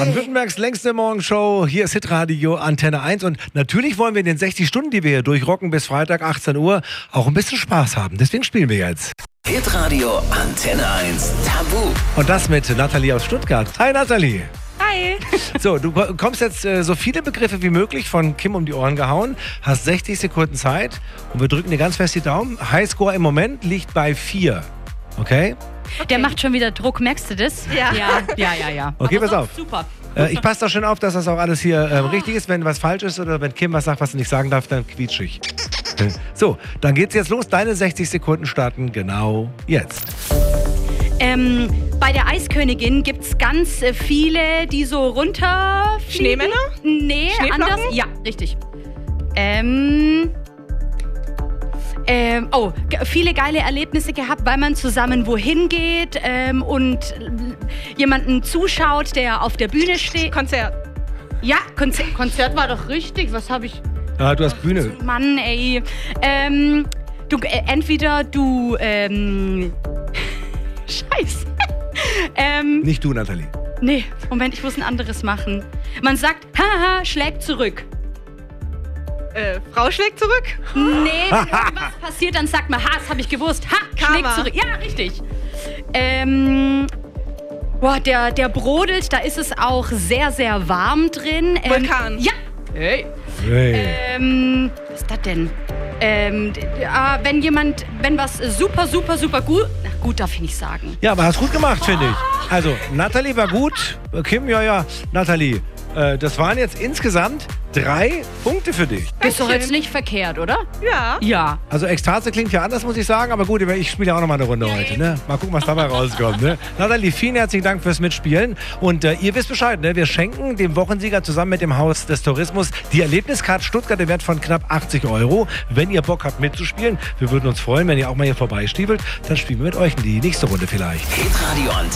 Baden-Württembergs längste Morgenshow. Hier ist Hitradio Antenne 1 und natürlich wollen wir in den 60 Stunden, die wir hier durchrocken bis Freitag 18 Uhr, auch ein bisschen Spaß haben. Deswegen spielen wir jetzt. Hitradio Antenne 1 Tabu. Und das mit Nathalie aus Stuttgart. Hi Nathalie. Hi. So, du kommst jetzt so viele Begriffe wie möglich von Kim um die Ohren gehauen, hast 60 Sekunden Zeit und wir drücken dir ganz fest die Daumen. Highscore im Moment liegt bei 4. Okay? Der macht schon wieder Druck, merkst du das? Ja. Ja. Okay, Aber pass auf. Super. Ich passe da schon auf, dass das auch alles hier richtig ist. Wenn was falsch ist oder wenn Kim was sagt, was sie nicht sagen darf, dann quietsch ich. So, dann geht's jetzt los. Deine 60 Sekunden starten genau jetzt. Bei der Eiskönigin gibt es ganz viele, die so runterfliegen. Schneemänner? Nee, Schneeflocken? anders. Ja, richtig. Viele geile Erlebnisse gehabt, weil man zusammen wohin geht und jemanden zuschaut, der auf der Bühne steht. Konzert. Ja, Konzert war doch richtig. Was habe ich... Ah, du hast Bühne. Mann, ey. Entweder du... Scheiße. Nicht du, Nathalie. Nee, Moment, ich muss ein anderes machen. Man sagt, haha, schlägt zurück. Frau schlägt zurück? Nee, wenn irgendwas passiert, dann sagt man, das habe ich gewusst. Ha, schlägt Karma. zurück. Ja, richtig. Der brodelt, da ist es auch sehr, sehr warm drin. Vulkan. Ja. Hey. Was ist das denn? Wenn was super, super, super gut... Na gut, darf ich nicht sagen. Ja, aber hast gut gemacht, finde ich. Also, Nathalie war gut. Kim, ja. Nathalie, das waren jetzt insgesamt 3 Punkte für dich. Ist doch jetzt nicht verkehrt, oder? Ja. Ja. Also Ekstase klingt ja anders, muss ich sagen, aber gut, ich spiele ja auch noch mal eine Runde heute. Ne? Mal gucken, was dabei rauskommt. Ne? Nathalie, vielen herzlichen Dank fürs Mitspielen. Und ihr wisst Bescheid, ne? Wir schenken dem Wochensieger zusammen mit dem Haus des Tourismus die Erlebniskarte Stuttgart im Wert von knapp 80 €. Wenn ihr Bock habt mitzuspielen, wir würden uns freuen, wenn ihr auch mal hier vorbeistiefelt, dann spielen wir mit euch in die nächste Runde vielleicht. Hitradio Antenne